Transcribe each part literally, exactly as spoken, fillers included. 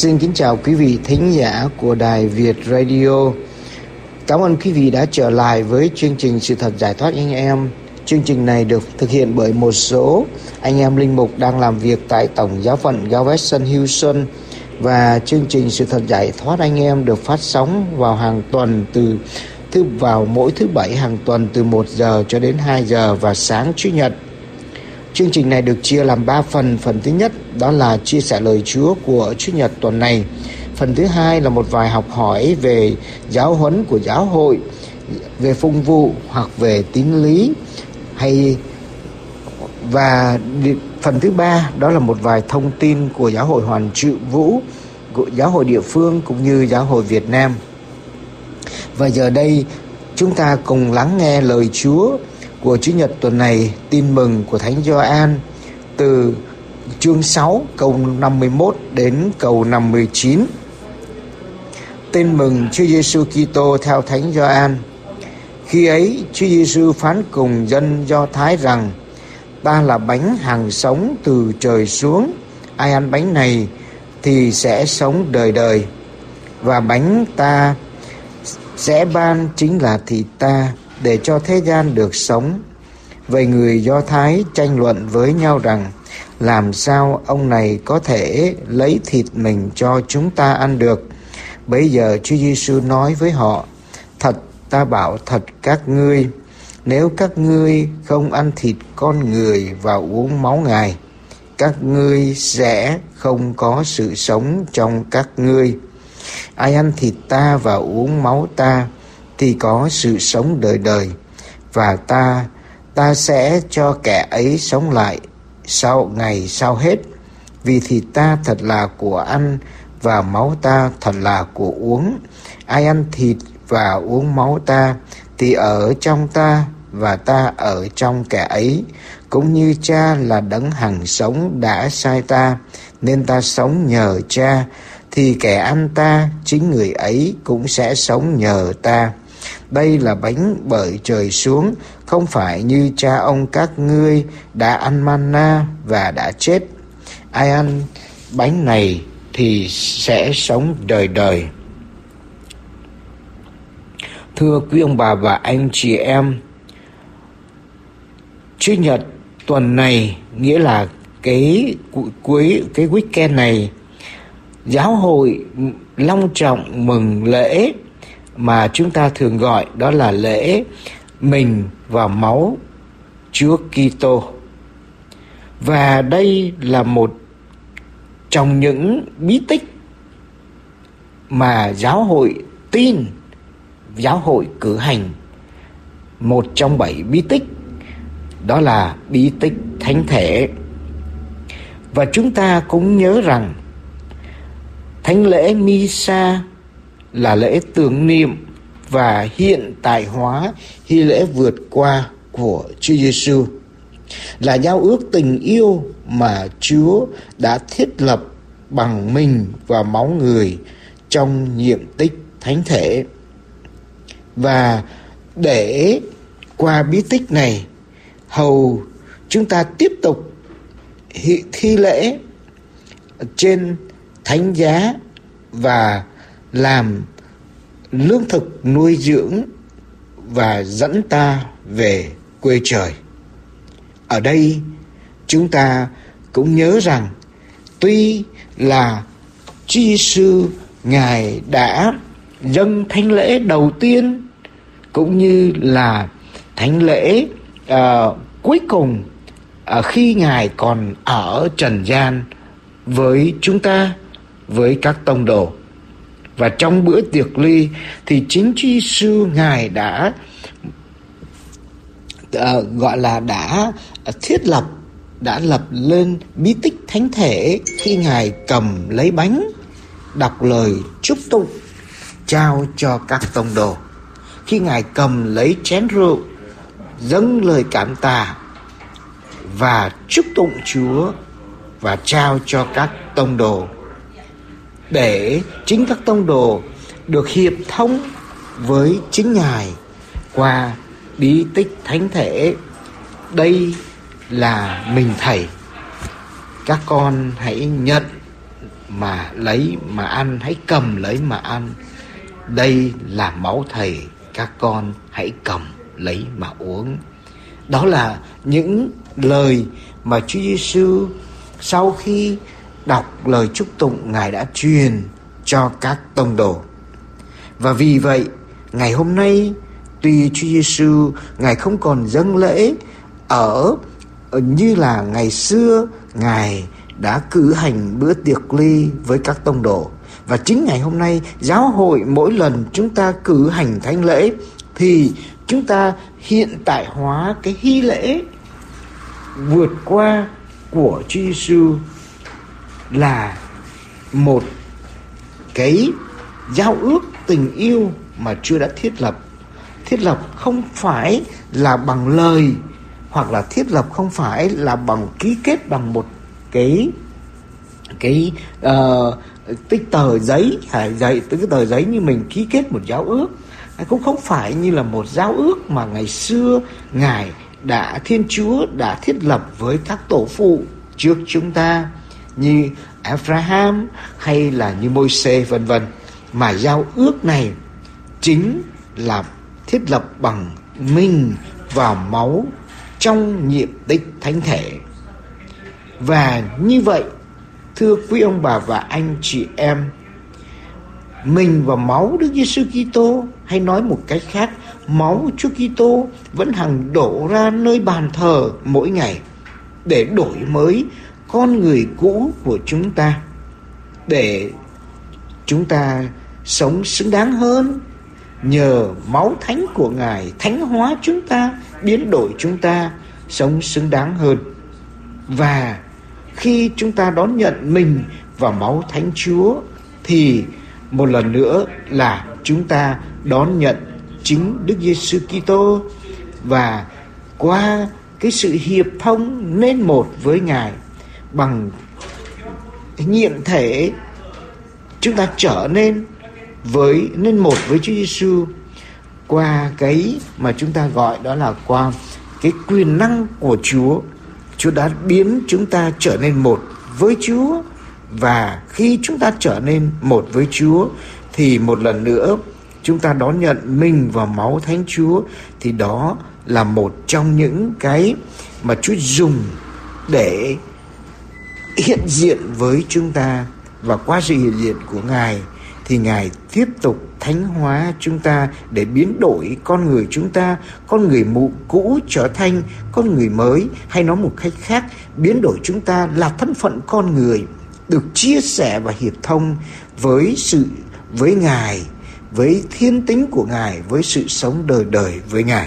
Xin kính chào quý vị thính giả của Đài Việt Radio. Cảm ơn quý vị đã trở lại với chương trình Sự Thật Giải Thoát anh em. Chương trình này được thực hiện bởi một số anh em linh mục đang làm việc tại Tổng giáo phận Galveston Houston. Và chương trình Sự Thật Giải Thoát anh em được phát sóng vào hàng tuần từ thứ vào mỗi thứ bảy hàng tuần từ một giờ cho đến hai giờ và sáng Chủ nhật. Chương trình này được chia làm ba phần. Phần thứ nhất đó là chia sẻ lời Chúa của Chủ nhật tuần này. Phần thứ hai là một vài học hỏi về giáo huấn của giáo hội, về phụng vụ hoặc về tín lý. Hay và phần thứ ba đó là một vài thông tin của giáo hội Hoàn Trự Vũ, của giáo hội địa phương cũng như giáo hội Việt Nam. Và giờ đây chúng ta cùng lắng nghe lời Chúa của Chủ nhật tuần này, tin mừng của Thánh Gioan từ chương sáu câu năm mươi mốt đến câu năm mươi chín. Tin mừng Chúa Giêsu Kitô theo Thánh Gioan. Khi ấy, Chúa Giêsu phán cùng dân Do Thái rằng: Ta là bánh hằng sống từ trời xuống, ai ăn bánh này thì sẽ sống đời đời, và bánh ta sẽ ban chính là thịt ta, để cho thế gian được sống. Vậy người Do Thái tranh luận với nhau rằng: làm sao ông này có thể lấy thịt mình cho chúng ta ăn được? Bấy giờ Chúa Giêsu nói với họ: Thật ta bảo thật các ngươi, nếu các ngươi không ăn thịt con người và uống máu Ngài, các ngươi sẽ không có sự sống trong các ngươi. Ai ăn thịt ta và uống máu ta thì có sự sống đời đời, và ta ta sẽ cho kẻ ấy sống lại sau ngày sau hết. Vì thịt ta thật là của ăn, và máu ta thật là của uống. Ai ăn thịt và uống máu ta thì ở trong ta, và ta ở trong kẻ ấy. Cũng như Cha là đấng hằng sống đã sai ta, nên ta sống nhờ Cha, thì kẻ ăn ta, chính người ấy cũng sẽ sống nhờ ta. Đây là bánh bởi trời xuống, không phải như cha ông các ngươi đã ăn manna và đã chết. Ai ăn bánh này thì sẽ sống đời đời. Thưa quý ông bà và anh chị em, Chủ nhật tuần này, nghĩa là cái cuối cái weekend này, giáo hội long trọng mừng lễ mà chúng ta thường gọi đó là lễ mình và máu Chúa Kitô. Và đây là một trong những bí tích mà giáo hội tin, giáo hội cử hành. Một trong bảy bí tích đó là bí tích thánh thể. Và chúng ta cũng nhớ rằng thánh lễ Misa là lễ tưởng niệm và hiện tại hóa hy lễ vượt qua của Chúa Giêsu, là giao ước tình yêu mà Chúa đã thiết lập bằng mình và máu người trong nhiệm tích thánh thể. Và để qua bí tích này, hầu chúng ta tiếp tục thi lễ trên thánh giá và làm lương thực nuôi dưỡng và dẫn ta về quê trời. Ở đây chúng ta cũng nhớ rằng tuy là Chúa Giêsu Ngài đã dâng thánh lễ đầu tiên cũng như là thánh lễ uh, cuối cùng uh, khi Ngài còn ở trần gian với chúng ta, với các tông đồ. Và trong bữa tiệc ly thì chính Chúa Giêsu Ngài đã uh, gọi là đã thiết lập, đã lập lên bí tích thánh thể khi Ngài cầm lấy bánh, đọc lời chúc tụng, trao cho các tông đồ. Khi Ngài cầm lấy chén rượu, dâng lời cảm tạ và chúc tụng Chúa và trao cho các tông đồ, để chính các tông đồ được hiệp thông với chính Ngài qua bí tích thánh thể. Đây là mình Thầy, các con hãy nhận mà lấy mà ăn, hãy cầm lấy mà ăn. Đây là máu Thầy, các con hãy cầm lấy mà uống. Đó là những lời mà Chúa Giêsu sau khi đọc lời chúc tụng Ngài đã truyền cho các tông đồ. Và vì vậy, ngày hôm nay tuy Chúa Giêsu Ngài không còn dâng lễ ở, ở như là ngày xưa Ngài đã cử hành bữa tiệc ly với các tông đồ. Và chính ngày hôm nay, giáo hội mỗi lần chúng ta cử hành thánh lễ thì chúng ta hiện tại hóa cái hy lễ vượt qua của Chúa Giêsu là một cái giao ước tình yêu mà Chúa đã thiết lập. Thiết lập không phải là bằng lời, hoặc là thiết lập không phải là bằng ký kết bằng một cái cái uh, tích tờ giấy, hay giấy cái tờ giấy như mình ký kết một giao ước. Cũng không phải như là một giao ước mà ngày xưa Ngài đã Thiên Chúa đã thiết lập với các tổ phụ trước chúng ta, như Abraham hay là như Môi-se vân vân. Mà giao ước này chính là thiết lập bằng mình và máu trong nhiệm tích thánh thể. Và như vậy, thưa quý ông bà và anh chị em, mình và máu Đức Giêsu Kitô, hay nói một cách khác, máu Chúa Kitô vẫn hằng đổ ra nơi bàn thờ mỗi ngày để đổi mới con người cũ của chúng ta, để chúng ta sống xứng đáng hơn. Nhờ máu thánh của Ngài thánh hóa chúng ta, biến đổi chúng ta sống xứng đáng hơn. Và khi chúng ta đón nhận mình vào máu thánh Chúa thì một lần nữa là chúng ta đón nhận chính Đức Giêsu Kitô, và qua cái sự hiệp thông nên một với Ngài bằng nhiệm thể, chúng ta trở nên với nên một với Chúa Giêsu qua cái mà chúng ta gọi đó là qua cái quyền năng của Chúa. Chúa đã biến chúng ta trở nên một với Chúa, và khi chúng ta trở nên một với Chúa thì một lần nữa chúng ta đón nhận mình vào máu thánh Chúa. Thì đó là một trong những cái mà Chúa dùng để hiện diện với chúng ta. Và qua sự hiện diện của Ngài thì Ngài tiếp tục thánh hóa chúng ta để biến đổi con người chúng ta, con người mụ cũ trở thành con người mới, hay nói một cách khác, biến đổi chúng ta là thân phận con người được chia sẻ và hiệp thông với sự với Ngài, với thiên tính của Ngài, với sự sống đời đời với Ngài.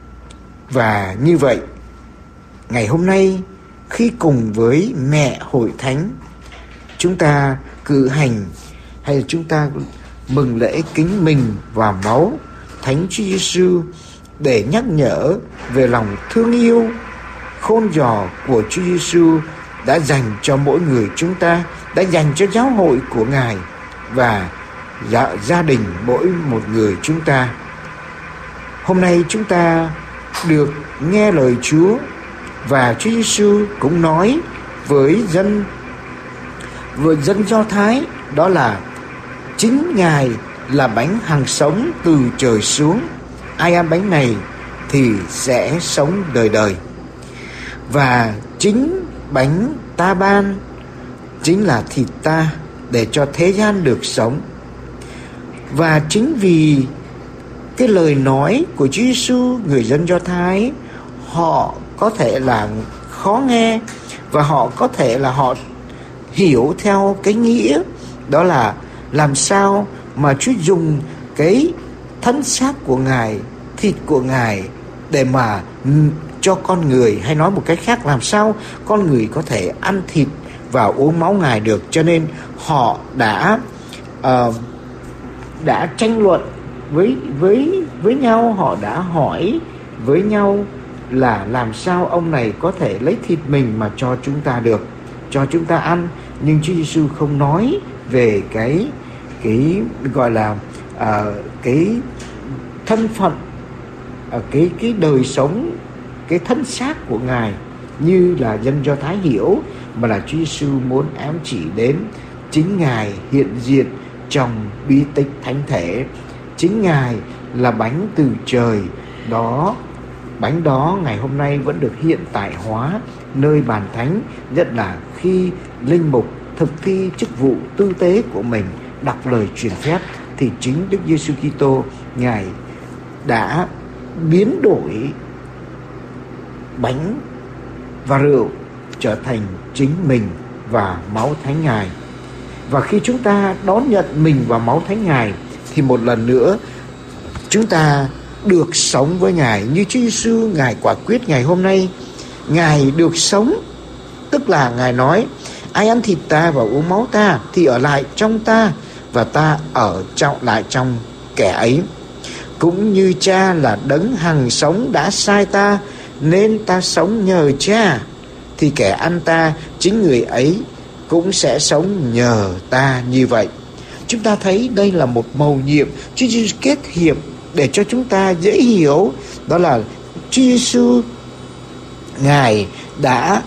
Và như vậy, ngày hôm nay khi cùng với mẹ hội thánh chúng ta cử hành hay là chúng ta mừng lễ kính mình và máu thánh Chúa Giêsu để nhắc nhở về lòng thương yêu khôn giò của Chúa Giêsu đã dành cho mỗi người chúng ta, đã dành cho giáo hội của Ngài và gia, gia đình mỗi một người chúng ta. Hôm nay chúng ta được nghe lời Chúa, và Chúa Giêsu cũng nói với dân với dân Do Thái, đó là chính Ngài là bánh hằng sống từ trời xuống, ai ăn bánh này thì sẽ sống đời đời. Và chính bánh ta ban chính là thịt ta để cho thế gian được sống. Và chính vì cái lời nói của Chúa Giêsu, người dân Do Thái họ có thể là khó nghe, và họ có thể là họ hiểu theo cái nghĩa đó là làm sao mà Chúa dùng cái thân xác của Ngài, thịt của Ngài để mà cho con người, hay nói một cách khác, làm sao con người có thể ăn thịt và uống máu Ngài được. Cho nên họ đã uh, đã tranh luận với với với nhau, họ đã hỏi với nhau là làm sao ông này có thể lấy thịt mình mà cho chúng ta được, cho chúng ta ăn. Nhưng Chúa Giêsu không nói về cái cái gọi là uh, cái thân phận, uh, cái cái đời sống, cái thân xác của Ngài như là dân Do Thái hiểu, mà là Chúa Giêsu muốn ám chỉ đến chính Ngài hiện diện trong bí tích thánh thể. Chính Ngài là bánh từ trời đó. Bánh đó ngày hôm nay vẫn được hiện tại hóa nơi bàn thánh, nhất là khi linh mục thực thi chức vụ tư tế của mình, đọc lời truyền phép, thì chính Đức Giêsu Kitô Ngài đã biến đổi bánh và rượu trở thành chính mình và máu thánh Ngài. Và khi chúng ta đón nhận mình và máu thánh Ngài thì một lần nữa chúng ta được sống với Ngài. Như Chúa Giêsu Ngài quả quyết ngày hôm nay, Ngài được sống, tức là Ngài nói: ai ăn thịt ta và uống máu ta thì ở lại trong ta, và ta ở trong lại trong kẻ ấy. Cũng như Cha là đấng hằng sống đã sai ta, nên ta sống nhờ Cha, thì kẻ ăn ta, chính người ấy cũng sẽ sống nhờ ta như vậy. Chúng ta thấy đây là một mầu nhiệm Chúa Giêsu kết hiệp để cho chúng ta dễ hiểu. Đó là Chúa Giêsu Ngài đã,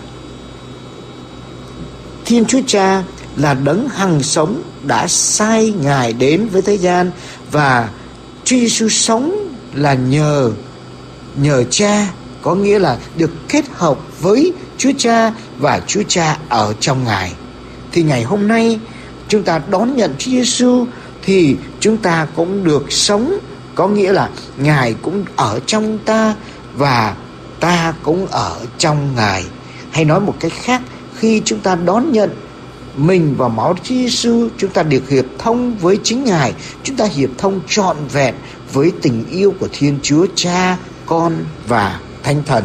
Thiên Chúa Cha là đấng hằng sống đã sai Ngài đến với thế gian, và Chúa Giêsu sống là nhờ nhờ Cha, có nghĩa là được kết hợp với Chúa Cha và Chúa Cha ở trong Ngài. Thì ngày hôm nay chúng ta đón nhận Chúa Giêsu thì chúng ta cũng được sống, có nghĩa là Ngài cũng ở trong ta và ta cũng ở trong Ngài. Hay nói một cách khác, khi chúng ta đón nhận mình vào máu Chúa Giêsu, chúng ta được hiệp thông với chính Ngài, chúng ta hiệp thông trọn vẹn với tình yêu của Thiên Chúa Cha, Con và Thánh Thần.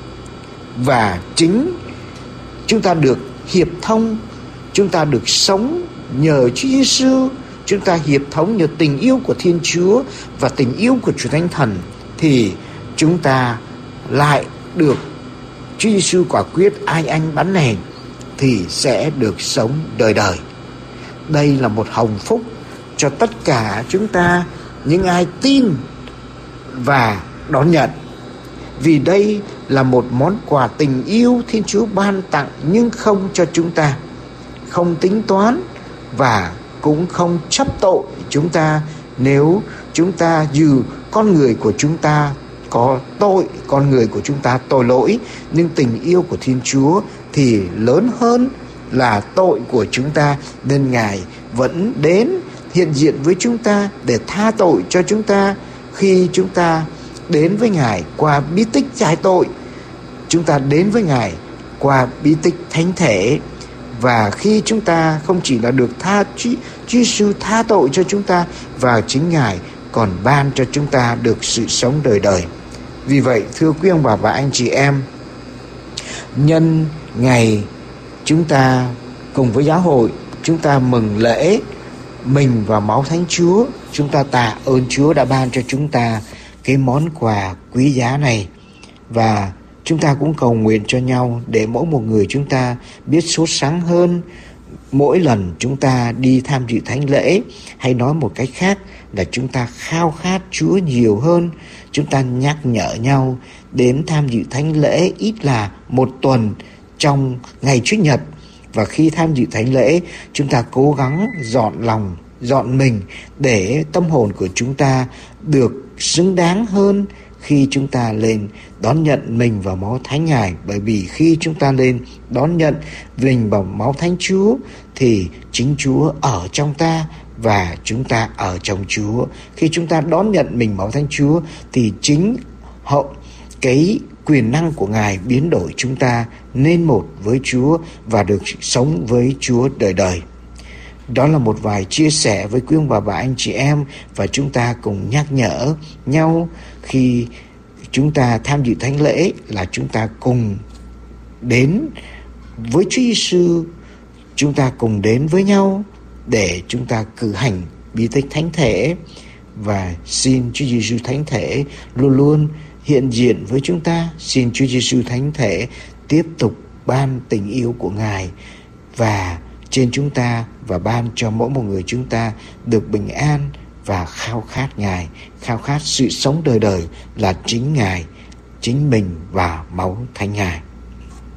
Và chính chúng ta được hiệp thông, chúng ta được sống nhờ Chúa Giêsu, chúng ta hiệp thống nhờ tình yêu của Thiên Chúa và tình yêu của Chúa Thánh Thần, thì chúng ta lại được Chúa Giêsu quả quyết: ai anh bánh này thì sẽ được sống đời đời. Đây là một hồng phúc cho tất cả chúng ta, những ai tin và đón nhận. Vì đây là một món quà tình yêu Thiên Chúa ban tặng, nhưng không cho chúng ta, không tính toán và cũng không chấp tội chúng ta. Nếu chúng ta, dù con người của chúng ta có tội, con người của chúng ta tội lỗi, nhưng tình yêu của Thiên Chúa thì lớn hơn là tội của chúng ta, nên Ngài vẫn đến hiện diện với chúng ta để tha tội cho chúng ta. Khi chúng ta đến với Ngài qua bí tích giải tội, chúng ta đến với Ngài qua bí tích thánh thể. Và khi chúng ta không chỉ là được tha, Chúa Giêsu tha tội cho chúng ta, và chính Ngài còn ban cho chúng ta được sự sống đời đời. Vì vậy thưa quý ông bà và anh chị em, nhân ngày chúng ta cùng với giáo hội chúng ta mừng lễ mình và máu Thánh Chúa, chúng ta tạ ơn Chúa đã ban cho chúng ta cái món quà quý giá này. Và chúng ta cũng cầu nguyện cho nhau để mỗi một người chúng ta biết sốt sắng hơn mỗi lần chúng ta đi tham dự thánh lễ. Hay nói một cách khác là chúng ta khao khát Chúa nhiều hơn. Chúng ta nhắc nhở nhau đến tham dự thánh lễ ít là một tuần trong ngày Chủ nhật. Và khi tham dự thánh lễ, chúng ta cố gắng dọn lòng, dọn mình để tâm hồn của chúng ta được xứng đáng hơn khi chúng ta lên đón nhận mình vào máu Thánh Ngài. Bởi vì khi chúng ta lên đón nhận mình vào máu Thánh Chúa thì chính Chúa ở trong ta và chúng ta ở trong Chúa. Khi chúng ta đón nhận mình máu Thánh Chúa thì chính hậu cái quyền năng của Ngài biến đổi chúng ta nên một với Chúa và được sống với Chúa đời đời. Đó là một vài chia sẻ với quý ông bà và anh chị em, và chúng ta cùng nhắc nhở nhau khi chúng ta tham dự thánh lễ là chúng ta cùng đến với Chúa Giêsu, chúng ta cùng đến với nhau để chúng ta cử hành bí tích thánh thể, và xin Chúa Giêsu thánh thể luôn luôn hiện diện với chúng ta. Xin Chúa Giêsu thánh thể tiếp tục ban tình yêu của Ngài và trên chúng ta, và ban cho mỗi một người chúng ta được bình an và khao khát Ngài, khao khát sự sống đời đời là chính Ngài, chính mình và máu Thánh Ngài.